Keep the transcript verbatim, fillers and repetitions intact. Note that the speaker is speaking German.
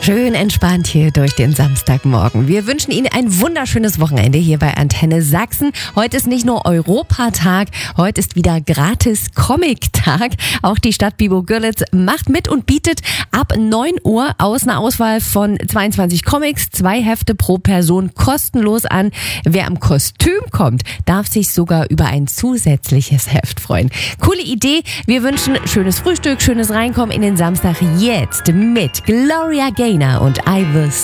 Schön entspannt hier durch den Samstagmorgen. Wir wünschen Ihnen ein wunderschönes Wochenende hier bei Antenne Sachsen. Heute ist nicht nur Europatag, heute ist wieder gratis Comic-Tag. Auch die Stadt Bibo-Görlitz macht mit und bietet ab neun Uhr aus einer Auswahl von zweiundzwanzig Comics, zwei Hefte pro Person kostenlos an. Wer am Kostüm kommt, darf sich sogar über ein zusätzliches Heft freuen. Coole Idee. Wir wünschen schönes Frühstück, schönes Reinkommen in den Samstag jetzt mit Gloria Gaynor und I Will